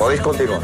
Podéis continuar.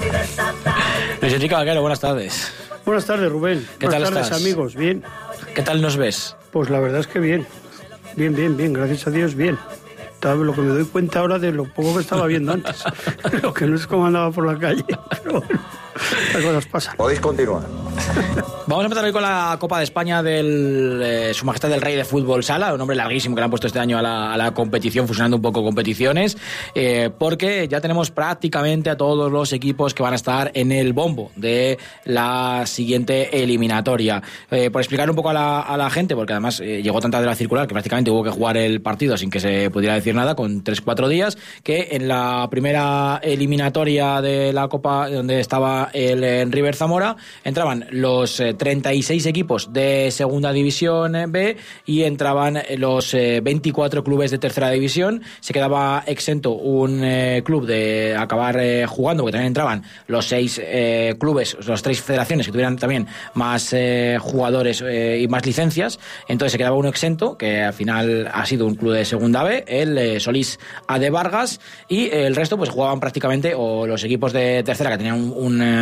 Luis Enrique Vaquero, buenas tardes. Buenas tardes, Rubén. ¿Qué tal buenas tardes, estás? amigos. Bien. ¿Qué tal nos ves? Pues la verdad es que bien. Bien. Gracias a Dios, bien. Lo que me doy cuenta ahora de lo poco que estaba viendo antes. Lo que no es cómo andaba por la calle. Pero bueno, las cosas pasan. Podéis continuar. Vamos a empezar hoy con la Copa de España del Su Majestad el Rey de Fútbol Sala, un nombre larguísimo que le han puesto este año a la competición, fusionando un poco competiciones, porque ya tenemos prácticamente a todos los equipos que van a estar en el bombo de la siguiente eliminatoria. Por explicar un poco a la gente, porque además llegó tanta de la circular que prácticamente hubo que jugar el partido sin que se pudiera decir nada, con 3-4 días, que en la primera eliminatoria de la Copa, donde estaba el River Zamora, entraban los 36 equipos de Segunda División B y entraban los 24 clubes de Tercera División. Se quedaba exento un club de acabar jugando, porque también entraban los 6 clubes, las 3 federaciones que tuvieran también más jugadores y más licencias. Entonces se quedaba uno exento, que al final ha sido un club de Segunda B, el Solís A de Vargas, y el resto pues jugaban prácticamente o los equipos de Tercera, que tenían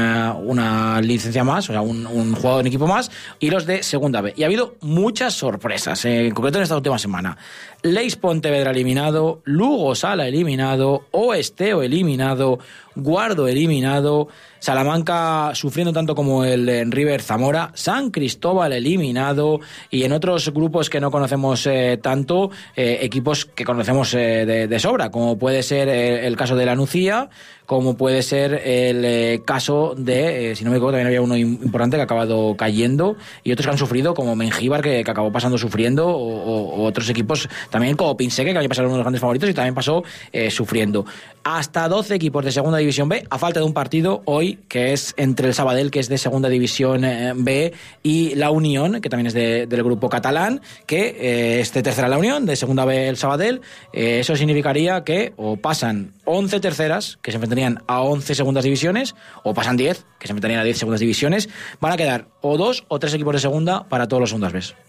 una licencia más, o sea, un jugador en equipo más, y los de Segunda B. Y ha habido muchas sorpresas, en concreto en esta última semana. Leis Pontevedra eliminado, Lugo Sala eliminado, Oesteo eliminado, Guardo eliminado, Salamanca sufriendo tanto como el River Zamora, San Cristóbal eliminado, y en otros grupos que no conocemos tanto, equipos que conocemos de sobra, como puede ser el caso de la Nucía, como puede ser el caso de, si no me equivoco, también había uno importante que ha acabado cayendo, y otros que han sufrido, como Mengíbar, que acabó pasando sufriendo, o otros equipos también como Pinseque, que había pasado uno de los grandes favoritos y también pasó sufriendo. Hasta 12 equipos de Segunda División B, a falta de un partido hoy, que es entre el Sabadell, que es de Segunda División B, y la Unión, que también es del grupo catalán, que es de Tercera la Unión, de Segunda B el Sabadell. Eso significaría que o pasan 11 terceras, que se enfrentarían a 11 segundas divisiones, o pasan 10, que se enfrentarían a 10 segundas divisiones. Van a quedar o 2 o 3 equipos de segunda para todos los segundas Bs.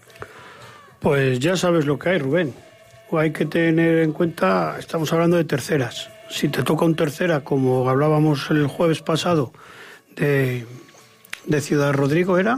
Pues ya sabes lo que hay, Rubén. Hay que tener en cuenta, estamos hablando de terceras. Si te toca un tercera, como hablábamos el jueves pasado, de Ciudad Rodrigo, ¿era?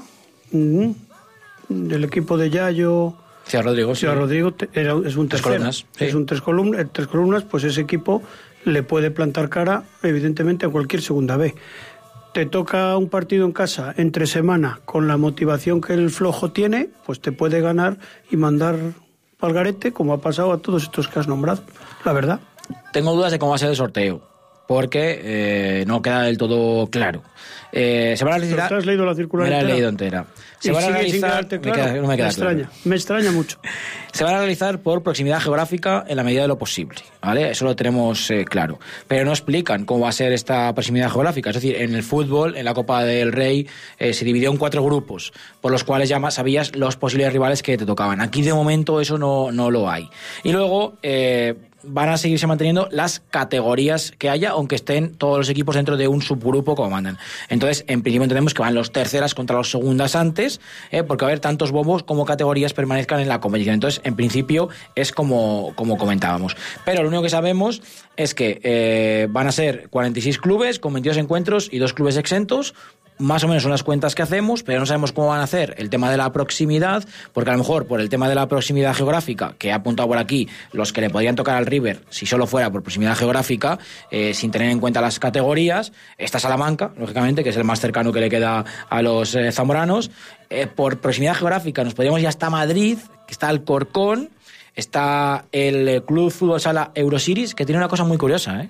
Del equipo de Yayo. Ciudad Rodrigo, Ciudad Rodrigo es un tercera. 3 columnas. Sí. Es un 3 columnas, pues ese equipo le puede plantar cara, evidentemente, a cualquier Segunda B. Te toca un partido en casa entre semana con la motivación que el flojo tiene, pues te puede ganar y mandar al garete, como ha pasado a todos estos que has nombrado, la verdad. Tengo dudas de cómo va a ser el sorteo, porque no queda del todo claro. Se van a realizar... ¿Te has leído la circular entera? Me la he leído entera. Se van a realizar... Claro. Me extraña mucho. Se van a realizar por proximidad geográfica en la medida de lo posible, ¿vale? Eso lo tenemos claro. Pero no explican cómo va a ser esta proximidad geográfica. Es decir, en el fútbol, en la Copa del Rey, se dividió en 4 grupos, por los cuales ya sabías los posibles rivales que te tocaban. Aquí, de momento, eso no lo hay. Y luego... van a seguirse manteniendo las categorías que haya, aunque estén todos los equipos dentro de un subgrupo como mandan. Entonces, en principio entendemos que van los terceras contra los segundas antes, porque va a haber tantos bombos como categorías permanezcan en la competición. Entonces, en principio, es como comentábamos. Pero lo único que sabemos es que van a ser 46 clubes con 22 encuentros y 2 clubes exentos. Más o menos son las cuentas que hacemos, pero no sabemos cómo van a hacer el tema de la proximidad, porque a lo mejor por el tema de la proximidad geográfica, que he apuntado por aquí, los que le podrían tocar al River, si solo fuera por proximidad geográfica, sin tener en cuenta las categorías, está Salamanca, lógicamente, que es el más cercano que le queda a los zamoranos. Por proximidad geográfica nos podríamos ir hasta Madrid, que está Alcorcón, está el Club Fútbol Sala Eurosiris, que tiene una cosa muy curiosa,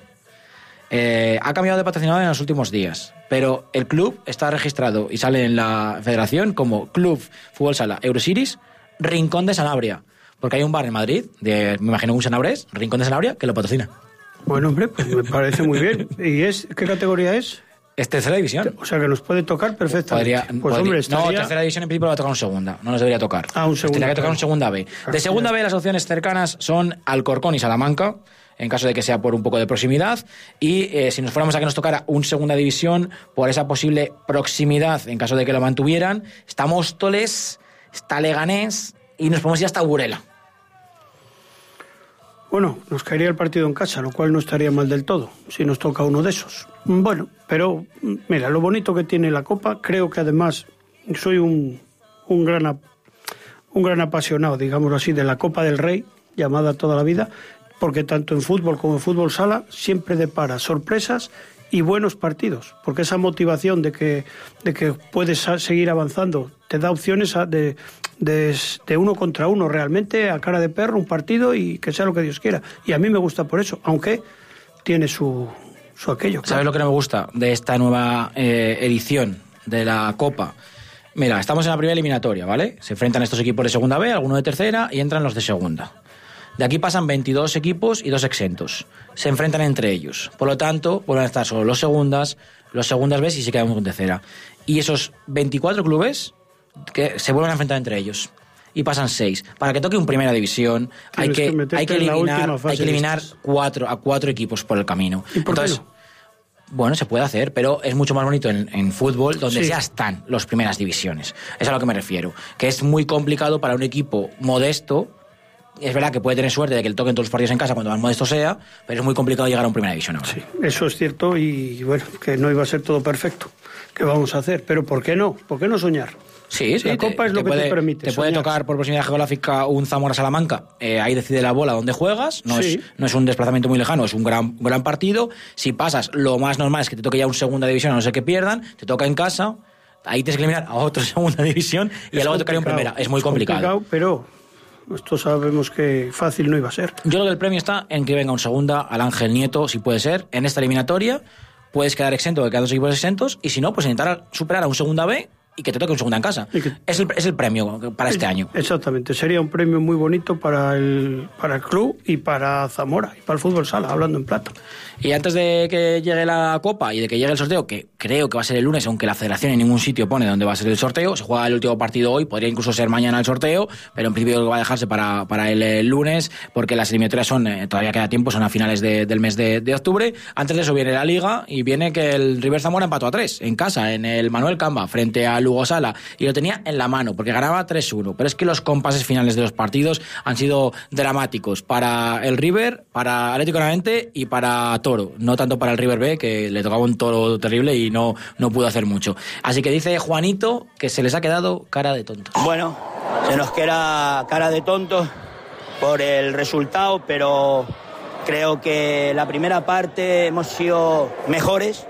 ha cambiado de patrocinador en los últimos días, pero el club está registrado y sale en la federación como Club Fútbol Sala Eurosiris Rincón de Sanabria, porque hay un bar en Madrid, me imagino un sanabrés, Rincón de Sanabria, que lo patrocina. Bueno, hombre, pues me parece muy bien. ¿Y qué categoría es? Es tercera división. O sea, que nos puede tocar perfectamente. Hombre, estaría... No, tercera división en principio lo va a tocar un segunda. No nos debería tocar. Un segunda. Tendría que tocar un segunda B. De segunda B las opciones cercanas son Alcorcón y Salamanca, en caso de que sea por un poco de proximidad, y si nos fuéramos a que nos tocara un segunda división por esa posible proximidad, en caso de que lo mantuvieran, está Móstoles, está Leganés y nos podemos ir hasta Burela. Bueno, nos caería el partido en casa, lo cual no estaría mal del todo, si nos toca uno de esos. Bueno, pero mira, lo bonito que tiene la Copa, creo que además soy un gran apasionado, digámoslo así, de la Copa del Rey, llamada toda la vida, porque tanto en fútbol como en fútbol sala siempre depara sorpresas y buenos partidos, porque esa motivación de que puedes seguir avanzando te da opciones de uno contra uno realmente, a cara de perro, un partido y que sea lo que Dios quiera. Y a mí me gusta por eso, aunque tiene su aquello. Claro. ¿Sabes lo que no me gusta de esta nueva edición de la Copa? Mira, estamos en la primera eliminatoria, ¿vale? Se enfrentan estos equipos de segunda B, algunos de tercera y entran los de segunda. De aquí pasan 22 equipos y 2 exentos. Se enfrentan entre ellos. Por lo tanto, vuelven a estar solo los segundas B y se quedan con tercera. Y esos 24 clubes que se vuelven a enfrentar entre ellos. Y pasan 6. Para que toque un primera división hay que eliminar 4 equipos por el camino. ¿Y por qué no? Bueno, se puede hacer, pero es mucho más bonito en fútbol, donde ya están las primeras divisiones. Es a lo que me refiero. Que es muy complicado para un equipo modesto. Es verdad que puede tener suerte de que le toquen todos los partidos en casa cuando más modesto sea, pero es muy complicado llegar a una primera división ahora. Sí, eso es cierto y bueno, que no iba a ser todo perfecto. ¿Qué vamos a hacer? Pero ¿por qué no? ¿Por qué no soñar? Sí, la Copa es lo que te permite. Te puede tocar por proximidad geográfica un Zamora-Salamanca. Ahí decide la bola dónde juegas. No es un desplazamiento muy lejano, es un gran partido. Si pasas, lo más normal es que te toque ya un segunda división, a no ser que pierdan. Te toca en casa. Ahí tienes que eliminar a otro segunda división y luego tocaría un primera. Es muy complicado. Pero esto sabemos que fácil no iba a ser. Yo creo que el premio está en que venga un segunda al Ángel Nieto, si puede ser, en esta eliminatoria. Puedes quedar exento, que quedan 2 equipos exentos, y si no, pues intentar superar a un segunda B y que te toque un segunda en casa. Es el premio para este año. Exactamente, sería un premio muy bonito para el club y para Zamora y para el fútbol sala, hablando en plata. Y antes de que llegue la Copa y de que llegue el sorteo, que creo que va a ser el lunes, aunque la Federación en ningún sitio pone dónde va a ser el sorteo, se juega el último partido hoy, podría incluso ser mañana el sorteo, pero en principio va a dejarse para el lunes, porque las eliminatorias todavía queda tiempo, son a finales del mes de octubre. Antes de eso viene la Liga y viene que el River Zamora empató a 3 en casa, en el Manuel Camba, frente a Lugo Sala, y lo tenía en la mano, porque ganaba 3-1, pero es que los compases finales de los partidos han sido dramáticos para el River, para Atlético Navarrete y para Toro, no tanto para el River B, que le tocaba un toro terrible y no pudo hacer mucho. Así que dice Juanito que se les ha quedado cara de tontos. Bueno, se nos queda cara de tontos por el resultado, pero creo que la primera parte hemos sido mejores.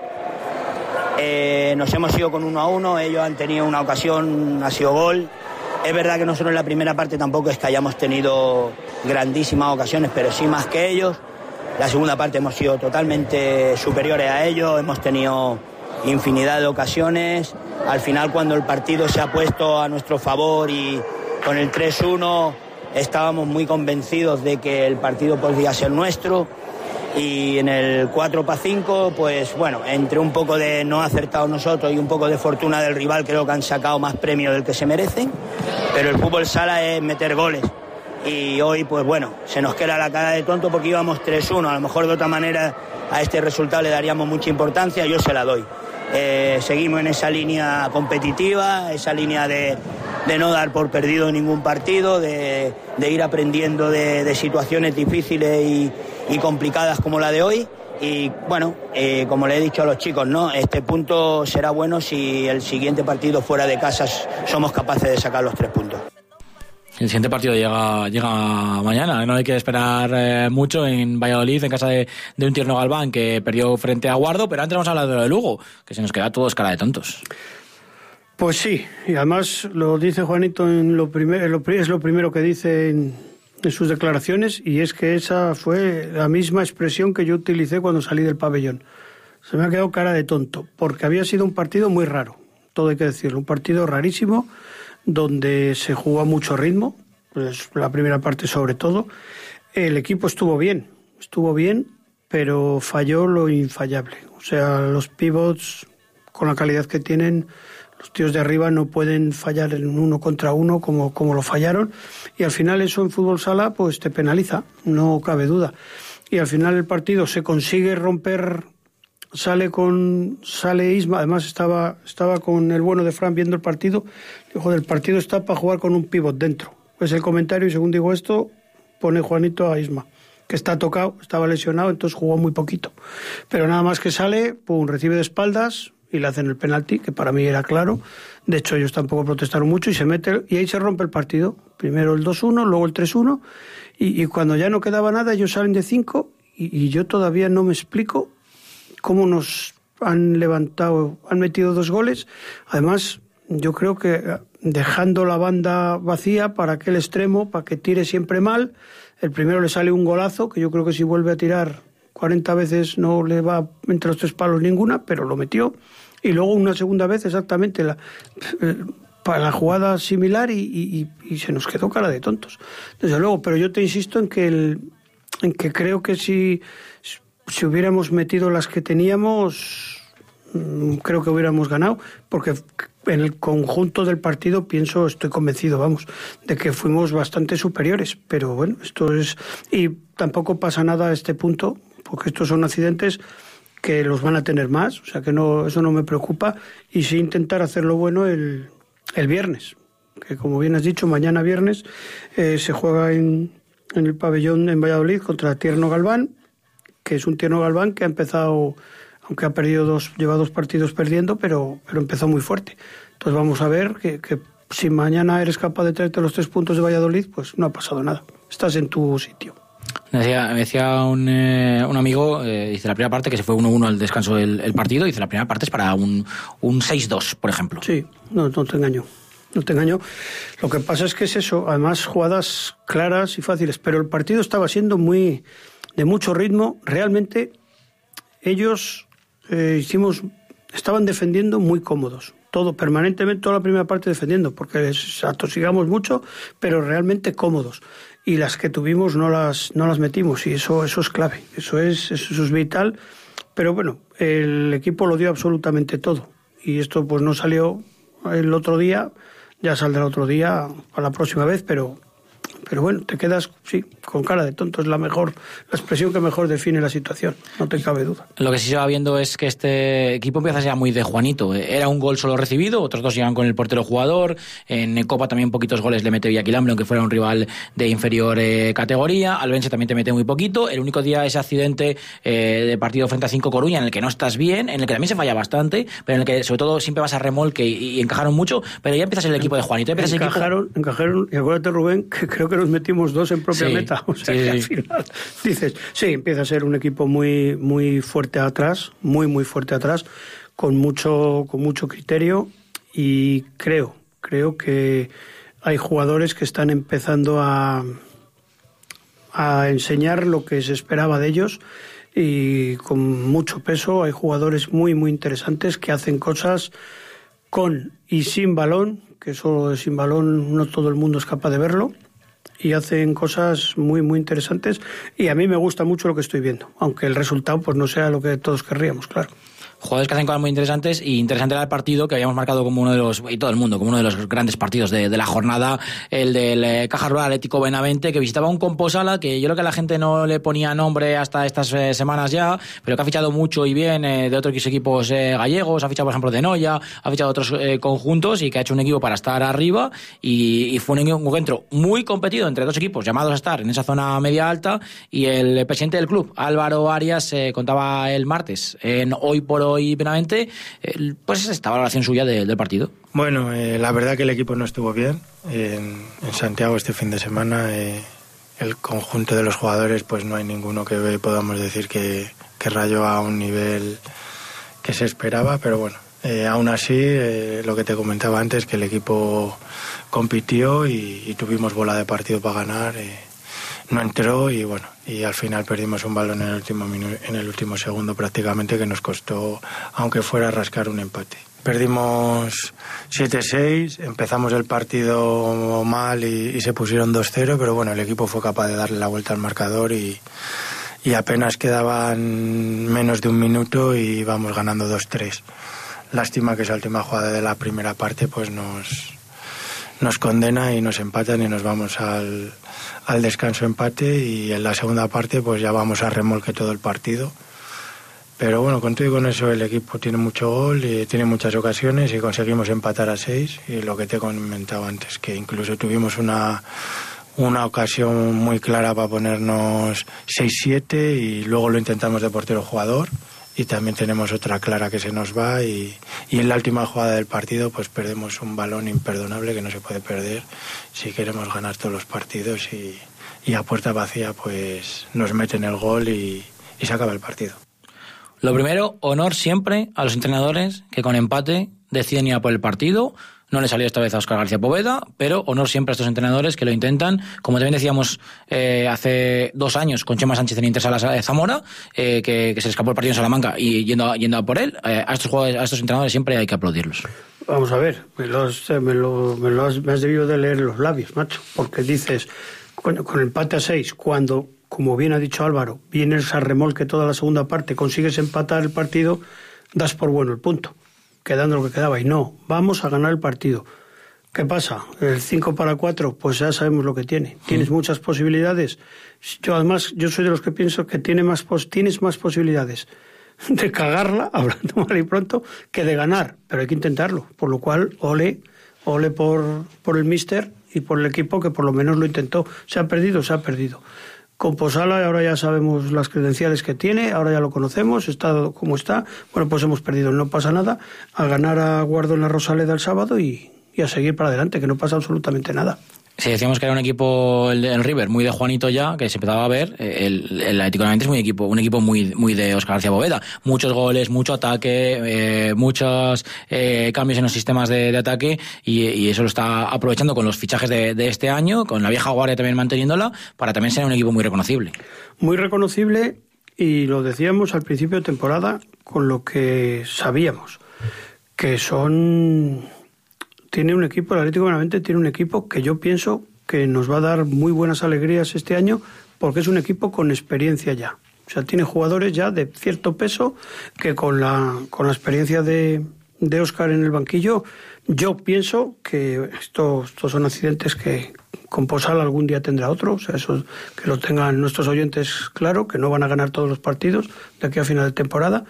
Nos hemos ido con 1-1, ellos han tenido una ocasión, ha sido gol. Es verdad que nosotros en la primera parte tampoco es que hayamos tenido grandísimas ocasiones, pero sí más que ellos. La segunda parte hemos sido totalmente superiores a ellos, hemos tenido infinidad de ocasiones. Al final, cuando el partido se ha puesto a nuestro favor y con el 3-1 estábamos muy convencidos de que el partido podría ser nuestro. Y en el 4-5, pues bueno, entre un poco de no acertado nosotros y un poco de fortuna del rival, creo que han sacado más premio del que se merecen. Pero el fútbol sala es meter goles. Y hoy, pues bueno, se nos queda la cara de tonto porque íbamos 3-1. A lo mejor de otra manera a este resultado le daríamos mucha importancia, yo se la doy. Seguimos en esa línea competitiva, esa línea de no dar por perdido ningún partido, de ir aprendiendo de situaciones difíciles y complicadas como la de hoy. Y bueno, como le he dicho a los chicos, ¿no? Este punto será bueno si el siguiente partido fuera de casa somos capaces de sacar los 3 puntos. El siguiente partido llega mañana, no hay que esperar mucho en Valladolid, en casa de un Tierno Galván que perdió frente a Guardo, pero antes vamos a hablar de lo de Lugo, que se nos queda todos cara de tontos. Pues sí, y además lo dice Juanito es lo primero que dice en sus declaraciones, y es que esa fue la misma expresión que yo utilicé cuando salí del pabellón. Se me ha quedado cara de tonto, porque había sido un partido muy raro, todo hay que decirlo, un partido rarísimo, donde se jugó a mucho ritmo, pues la primera parte sobre todo. El equipo estuvo bien, pero falló lo infallable. O sea, los pivots, con la calidad que tienen, los tíos de arriba no pueden fallar en 1 contra 1 como lo fallaron, y al final eso en fútbol sala pues te penaliza, no cabe duda. Y al final el partido se consigue romper. Sale Isma, además estaba con el bueno de Fran viendo el partido, dijo, el partido está para jugar con un pívot dentro. Es el comentario, y según digo esto, pone Juanito a Isma. que está tocado, estaba lesionado, entonces jugó muy poquito. Pero nada más que sale, pum, recibe de espaldas y le hacen el penalti, que para mí era claro. De hecho, ellos tampoco protestaron mucho y se mete, y ahí se rompe el partido. Primero el 2-1, luego el 3-1, y cuando ya no quedaba nada, ellos salen de 5, y yo todavía no me explico cómo nos han levantado, han metido 2 goles. Además, yo creo que dejando la banda vacía para aquel extremo, para que tire siempre mal. El primero le sale un golazo, que yo creo que si vuelve a tirar 40 veces no le va entre los 3 palos ninguna, pero lo metió. Y luego una segunda vez exactamente para la jugada similar y se nos quedó cara de tontos. Desde luego, pero yo te insisto en que creo que si hubiéramos metido las que teníamos, creo que hubiéramos ganado, porque en el conjunto del partido estoy convencido, de que fuimos bastante superiores. Pero bueno, esto es... Y tampoco pasa nada a este punto, porque estos son accidentes que los van a tener más, o sea que no, eso no me preocupa, y sí intentar hacerlo bueno el viernes, que como bien has dicho, mañana viernes se juega en el pabellón en Valladolid contra Tierno Galván, que es un Tierno Galván que ha empezado, aunque lleva 2 partidos perdiendo, pero empezó muy fuerte. Entonces vamos a ver que si mañana eres capaz de traerte los 3 puntos de Valladolid, pues no ha pasado nada, estás en tu sitio. Me decía un amigo, dice la primera parte que se fue 1-1 al descanso del partido, dice la primera parte es para un 6-2, por ejemplo. Sí, no te engaño. No te engaño. Lo que pasa es que es eso, además jugadas claras y fáciles, pero el partido estaba siendo de mucho ritmo. Realmente ellos estaban defendiendo muy cómodos. Permanentemente, toda la primera parte defendiendo, porque les atosigamos mucho, pero realmente cómodos. Y las que tuvimos no las metimos, y eso es clave, eso es vital. Pero bueno, el equipo lo dio absolutamente todo, y esto pues no salió el otro día, ya saldrá otro día para la próxima vez, pero bueno, te quedas, sí, con cara de tonto. Es la expresión que mejor define la situación, no te cabe duda. Lo que sí se va viendo es que este equipo empieza a ser muy de Juanito. Era un gol solo recibido, otros 2 llegan con el portero jugador. En Copa también poquitos goles le mete Villaquilambre, aunque fuera un rival de inferior categoría. Albense también te mete muy poquito. El único día ese accidente de partido frente a 5 Coruña, en el que no estás bien, en el que también se falla bastante, pero en el que sobre todo siempre vas a remolque y encajaron mucho, pero ya empieza a ser el equipo de Juanito. Encajaron, y acuérdate, Rubén, que creo que nos metimos 2 en propia meta, o sea que al final dices, sí, empieza a ser un equipo muy, muy fuerte atrás, muy, muy fuerte atrás, con mucho criterio, y creo que hay jugadores que están empezando a enseñar lo que se esperaba de ellos, y con mucho peso. Hay jugadores muy, muy interesantes que hacen cosas con y sin balón, que eso de sin balón no todo el mundo es capaz de verlo, y hacen cosas muy, muy interesantes, y a mí me gusta mucho lo que estoy viendo, aunque el resultado pues no sea lo que todos querríamos, claro. Jugadores que hacen cosas muy interesantes, y interesante era el partido que habíamos marcado como uno de los, y todo el mundo, como uno de los grandes partidos de la jornada, el del Caja Rural Atlético Benavente, que visitaba un Composala que yo creo que a la gente no le ponía nombre hasta estas semanas ya, pero que ha fichado mucho y bien de otros equipos gallegos, ha fichado por ejemplo de Noya, ha fichado otros conjuntos, y que ha hecho un equipo para estar arriba, y fue un encuentro muy competido entre 2 equipos llamados a estar en esa zona media alta, y el presidente del club, Álvaro Arias, contaba el martes en Hoy por Hoy Benavente, pues esta valoración suya del partido. Bueno, la verdad que el equipo no estuvo bien en Santiago este fin de semana. El conjunto de los jugadores, pues no hay ninguno que podamos decir que rayó a un nivel que se esperaba, pero bueno, aún así, lo que te comentaba antes, que el equipo compitió y tuvimos bola de partido para ganar. No entró, y bueno, y al final perdimos un balón en el último segundo prácticamente, que nos costó, aunque fuera, rascar un empate. Perdimos 7-6, empezamos el partido mal y se pusieron 2-0, pero bueno, el equipo fue capaz de darle la vuelta al marcador, y apenas quedaban menos de un minuto y íbamos ganando 2-3. Lástima que esa última jugada de la primera parte pues nos condena y nos empatan, y nos vamos al descanso empate, y en la segunda parte pues ya vamos a remolque todo el partido. Pero bueno, con todo y con eso el equipo tiene mucho gol y tiene muchas ocasiones, y conseguimos empatar a 6, y lo que te he comentado antes, que incluso tuvimos una una ocasión muy clara para ponernos 6-7 y luego lo intentamos de portero jugador, y también tenemos otra clara que se nos va, y en la última jugada del partido pues perdemos un balón imperdonable que no se puede perder si queremos ganar todos los partidos, y a puerta vacía pues nos meten el gol y se acaba el partido. Lo primero, honor siempre a los entrenadores que con empate deciden ir a por el partido. No le salió esta vez a Óscar García Poveda, pero honor siempre a estos entrenadores que lo intentan. Como también decíamos hace 2 años con Chema Sánchez en Inter Salas Zamora, que se le escapó el partido en Salamanca y yendo a por él, a estos entrenadores siempre hay que aplaudirlos. Vamos a ver, me has debido de leer los labios, macho, porque dices, con empate a 6, cuando, como bien ha dicho Álvaro, vienes a remolque toda la segunda parte, consigues empatar el partido, das por bueno el punto, quedando lo que quedaba, y no, vamos a ganar el partido. ¿Qué pasa? El 5-4, pues ya sabemos lo que tiene. Tienes muchas posibilidades. Yo soy de los que pienso que tienes más posibilidades de cagarla, hablando mal y pronto, que de ganar, pero hay que intentarlo, por lo cual, ole por el míster y por el equipo que por lo menos lo intentó. Se ha perdido. Con Posala ahora ya sabemos las credenciales que tiene, ahora ya lo conocemos, está como está. Bueno, pues hemos perdido, no pasa nada. A ganar a Guardo en la Rosaleda el sábado y a seguir para adelante, que no pasa absolutamente nada. Sí, decíamos que era un equipo, el River, muy de Juanito ya, que se empezaba a ver. El Atlético de Madrid es un equipo muy de Óscar García Poveda. Muchos goles, mucho ataque, muchos cambios en los sistemas de ataque, y eso lo está aprovechando con los fichajes de este año, con la vieja guardia también manteniéndola, para también ser un equipo muy reconocible. Muy reconocible, y lo decíamos al principio de temporada con lo que sabíamos, que tiene un equipo, el Atlético de Madrid tiene un equipo que yo pienso que nos va a dar muy buenas alegrías este año, porque es un equipo con experiencia ya. O sea, tiene jugadores ya de cierto peso que con la experiencia de Óscar en el banquillo, yo pienso que estos son accidentes que con Posal algún día tendrá otro. O sea, eso que lo tengan nuestros oyentes claro, que no van a ganar todos los partidos de aquí a final de temporada.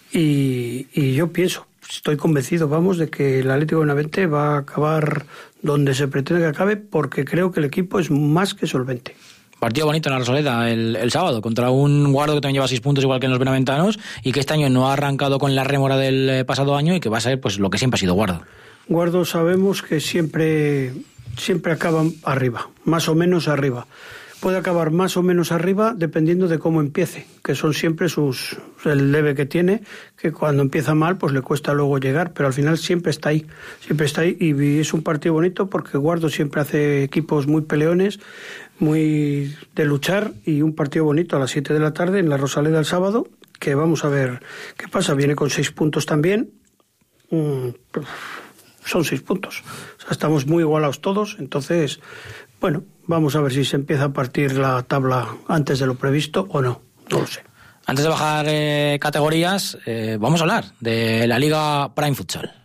Y yo pienso, estoy convencido, de que el Atlético de Benavente va a acabar donde se pretende que acabe, porque creo que el equipo es más que solvente. Partido bonito en la Rosaleda el sábado, contra un Guardo que también lleva 6 puntos igual que en los benaventanos, y que este año no ha arrancado con la rémora del pasado año, y que va a ser pues lo que siempre ha sido Guardo. Guardo sabemos que siempre acaba arriba, más o menos arriba. Puede acabar más o menos arriba dependiendo de cómo empiece, que son siempre el leve que tiene, que cuando empieza mal pues le cuesta luego llegar, pero al final siempre está ahí, y es un partido bonito porque Guardo siempre hace equipos muy peleones, muy de luchar, y un partido bonito a las 7 de la tarde en la Rosaleda el sábado, que vamos a ver qué pasa. Viene con 6 puntos también, son 6 puntos, o sea, estamos muy igualados todos, entonces, bueno, vamos a ver si se empieza a partir la tabla antes de lo previsto o no lo sé. Antes de bajar categorías, vamos a hablar de la Liga Prime Futsal.